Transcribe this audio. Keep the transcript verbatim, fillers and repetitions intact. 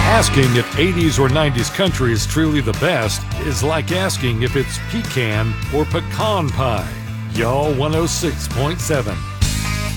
Asking if eighties or nineties country is truly the best is like asking if it's pecan or pecan pie. Y'all one oh six point seven.